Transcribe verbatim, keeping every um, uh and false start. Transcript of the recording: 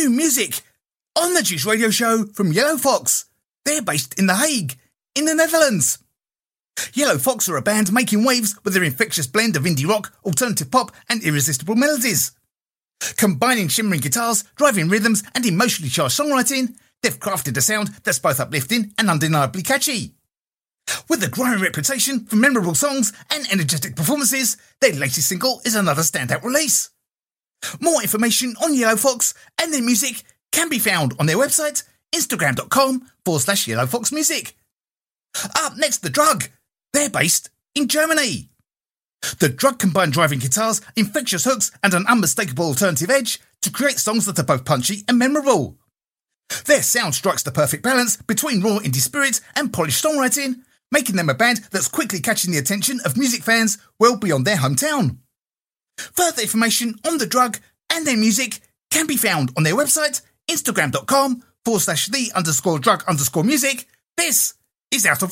new music on the Juice Radio Show from Yellow Fox. They're based in The Hague, in the Netherlands. Yellow Fox are a band making waves with their infectious blend of indie rock, alternative pop and irresistible melodies. Combining shimmering guitars, driving rhythms and emotionally charged songwriting, they've crafted a sound that's both uplifting and undeniably catchy. With a growing reputation for memorable songs and energetic performances, their latest single is another standout release. More information on Yellow Fox and their music can be found on their website, instagram.com forward slash Yellow Fox Music. Up next, The Drug. They're based in Germany. The Drug combine driving guitars, infectious hooks and an unmistakable alternative edge to create songs that are both punchy and memorable. Their sound strikes the perfect balance between raw indie spirit and polished songwriting, making them a band that's quickly catching the attention of music fans well beyond their hometown. Further information on The Drug and their music can be found on their website, instagram.com forward slash the underscore drug underscore music. This is Out of